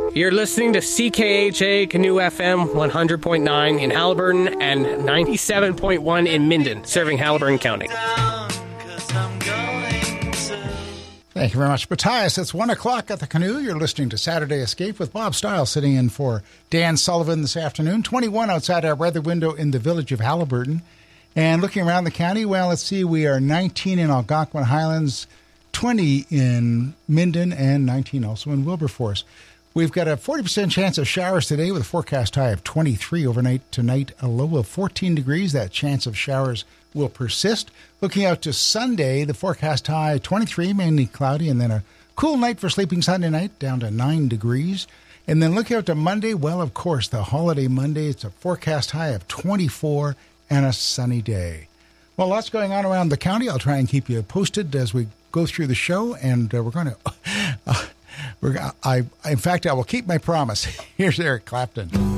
You're listening to CKHA Canoe FM 100.9 in Haliburton and 97.1 in Minden, serving Haliburton County. Thank you very much, Matthias. It's 1 o'clock at the Canoe. You're listening to Saturday Escape with Bob Stiles sitting in for Dan Sullivan this afternoon. 21 outside our weather window in the village of Haliburton. And looking around the county, well, let's see, we are 19 in Algonquin Highlands, 20 in Minden, and 19 also in Wilberforce. We've got a 40% chance of showers today with a forecast high of 23 overnight. Tonight, a low of 14 degrees. That chance of showers will persist. Looking out to Sunday, the forecast high 23, mainly cloudy, and then a cool night for sleeping Sunday night, down to 9 degrees. And then looking out to Monday, well, of course, the holiday Monday, it's a forecast high of 24 and a sunny day. Well, lots going on around the county. I'll try and keep you posted as we go through the show, and we're going to... in fact, I will keep my promise. Here's Eric Clapton.